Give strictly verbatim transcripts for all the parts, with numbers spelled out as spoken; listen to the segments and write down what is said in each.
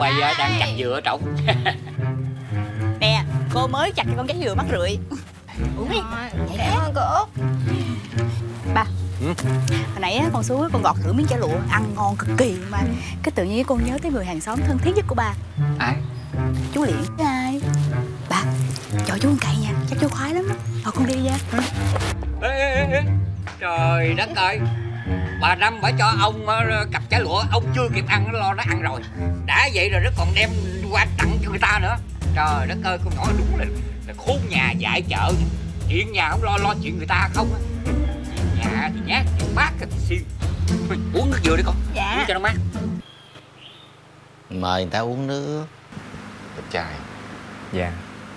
Mày uh, đang chặt dừa trộn. Nè, cô mới chặt cho con trái dừa mắc rượi. Uống đi. Cảm ơn cô. Ba, ừ? Hồi nãy á, con xuống con gọt thử miếng chả lụa, ăn ngon cực kỳ mà. Cái tự nhiên con nhớ tới người hàng xóm thân thiết nhất của ba. Ai? Chú Liễn. Ai? Ba, cho chú một cậy nha, chắc chú khoái lắm đó. Thôi con đi nha. Ê, ê, ê. Trời đất ơi, bà Năm bà cho ông cặp chả lụa, ông chưa kịp ăn nó lo nó ăn rồi. Đã vậy rồi nó còn đem qua tặng cho người ta nữa. Trời đất ơi, con nhỏ đúng là, là khốn nhà dại chợ. Chuyện nhà không lo, lo chuyện người ta không á. Nhà thì nhát, bát thì xiên. Uống nước dừa đi con. Dạ. Uống cho nó mát. Mời người ta uống nước. Đẹp trai. Dạ.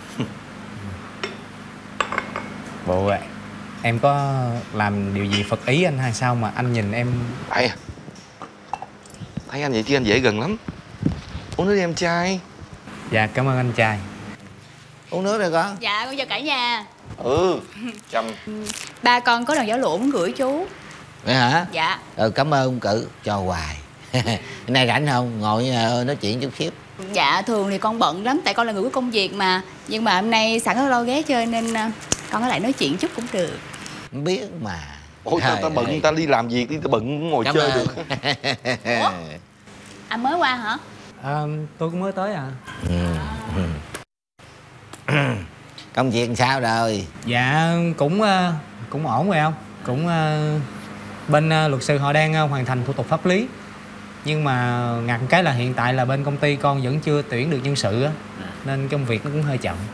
Bộ ạ, em có làm điều gì phật ý anh hay sao mà anh nhìn em? Ai à? Thấy anh vậy chứ anh dễ gần lắm. Uống nước đi em trai. Dạ, cảm ơn anh trai. Uống nước đi con. Dạ, con chào cả nhà. Ừ, chăm. Ba con có đòn giỏ lụa muốn gửi chú. Vậy hả? Dạ. Ừ, cảm ơn ông Cự, cho hoài. Nay rảnh không? Ngồi nói chuyện chút xíu. Dạ, thường thì con bận lắm, tại con là người của công việc mà. Nhưng mà hôm nay sẵn có lo ghé chơi nên con có lại nói chuyện chút cũng được. Không biết mà. Ôi, ta, ta bận, ta đi làm việc đi, ta bận ngồi Cảm chơi ơn. được. Ủa? Anh mới qua hả? À, tôi cũng mới tới à. Ừ. Công việc sao rồi? Dạ, cũng cũng ổn rồi không? Cũng bên luật sư họ đang hoàn thành thủ tục pháp lý. Nhưng mà ngặt cái là hiện tại là bên công ty con vẫn chưa tuyển được nhân sự á, nên công việc nó cũng hơi chậm.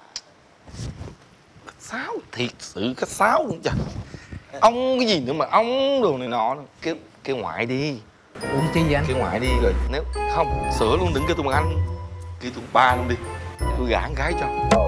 Sáo, thiệt sự cái sáo luôn trời. Ông cái gì nữa mà ông đồ này nọ. Kêu, kêu ngoại đi. Uống chi vậy anh? Kêu ngoại đi rồi. Nếu không, sửa luôn, đừng kêu tôi bằng anh. Kêu tôi ba luôn đi. Tôi gả con gái cho.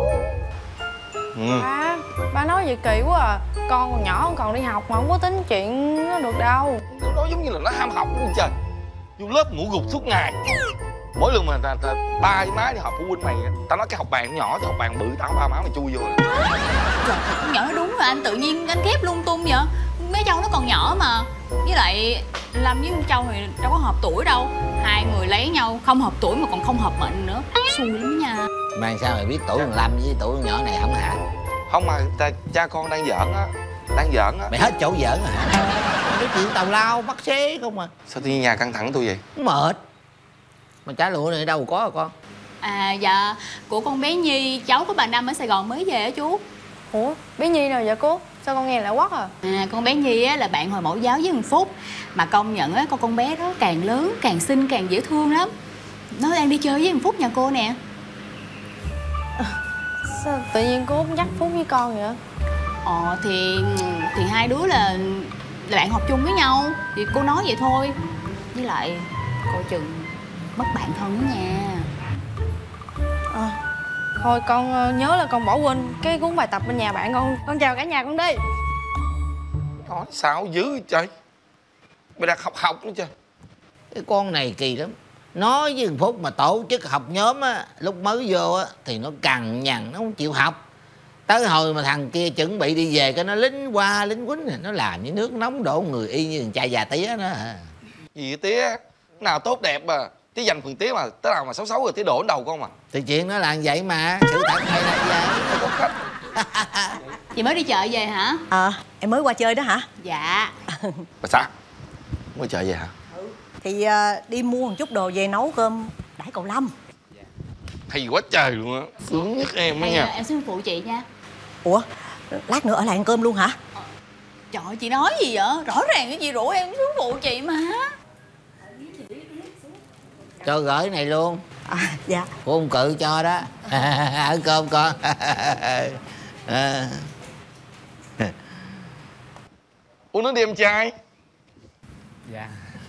Ừ. Ba, ba nói vậy kỳ quá à. Con còn nhỏ, con còn đi học mà không có tính chuyện nó được đâu. Nó giống như là nó ham học luôn trời. Vô lớp ngủ gục suốt ngày. Mỗi lần mà ta, ta, ba với má đi họp phụ huynh mày, tao nói cái học bàn nhỏ chứ học bàn bự tao ba má mày chui vô rồi. Trời, con nhỏ nó đúng rồi anh, tự nhiên anh ghép lung tung vậy. Mấy Châu nó còn nhỏ mà. Với lại Lâm với Châu thì đâu có hợp tuổi đâu. Hai người lấy nhau không hợp tuổi mà còn không hợp mệnh nữa. Xui lắm nha. Mà sao mày biết tuổi thằng Lâm với tuổi con nhỏ này không hả? Không mà ta, cha con đang giỡn á. Đang giỡn á. Mày hết chỗ giỡn rồi hả? Cái chuyện tào lao bắt xế không à. Sao tự nhiên nhà căng thẳng tôi vậy? Mệt. Mà trả lụa này đâu có hả con? À dạ, của con bé Nhi, cháu của bà Năm ở Sài Gòn mới về á chú. Ủa, bé Nhi nào vậy cô? Sao con nghe lạ quắc à? À, con bé Nhi á, là bạn hồi mẫu giáo với thằng Phúc. Mà công nhận á, con con bé đó càng lớn, càng xinh, càng dễ thương lắm. Nó đang đi chơi với thằng Phúc nhà cô nè. À, sao tự nhiên cô dắt Phúc với con vậy? Ờ thì thì hai đứa là là bạn học chung với nhau. Thì cô nói vậy thôi. Với lại coi chừng mất bạn thân đó nha. À, thôi con nhớ là con bỏ quên cái cuốn bài tập bên nhà bạn con. Con chào cả nhà con đi. Nói sao dữ trời. Mày đang học học nữa trời. Cái con này kỳ lắm. Nói với thằng Phúc mà tổ chức học nhóm á, lúc mới vô á thì nó cằn nhằn, nó không chịu học. Tới hồi mà thằng kia chuẩn bị đi về cái nó lính qua lính quýnh, nó làm như nước nóng đổ người y như thằng trai già tía đó. Gì vậy tía? Nào tốt đẹp mà. Tía dành phần tía mà. Tới nào mà xấu xấu rồi tía đổ lên đầu con mà. Thì chuyện nó là vậy mà. Sự thật hay là vậy. Có khách. Chị mới đi chợ về hả? Ờ, à, em mới qua chơi đó hả? Dạ. Bà xã mới chợ về hả? Ừ. Thì uh, đi mua một chút đồ về nấu cơm đãi cậu Lâm. Hay quá trời luôn á. Sướng nhất em á nha. Em xin phụ chị nha. Ủa, lát nữa ở lại ăn cơm luôn hả? Trời ơi, chị nói gì vậy? Rõ ràng cái chị rủ em xuống phụ chị mà. Cho gửi này luôn. À, dạ. Của ông Cự cho đó. Ăn cơm con. À. Uống nước đi em trai. Dạ.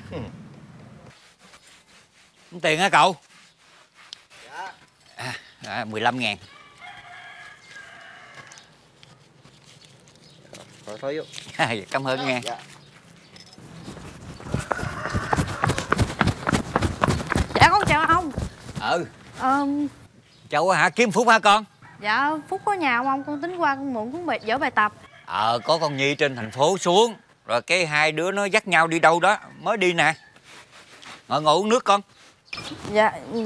Tiền hả cậu? Dạ. À, à, mười lăm ngàn. Rồi thôi vô. Cảm ơn nha. Dạ. Dạ con chào ông. Ừ. Ờ, Cháu hả? Kiếm Phúc hả con? dạ Phúc có nhà không ông? Con tính qua con mượn cuốn bài dở bài tập. Ờ, có con Nhi trên thành phố xuống. Rồi cái hai đứa nó dắt nhau đi đâu đó. Mới đi nè. Ngồi ngồi uống nước con. Dạ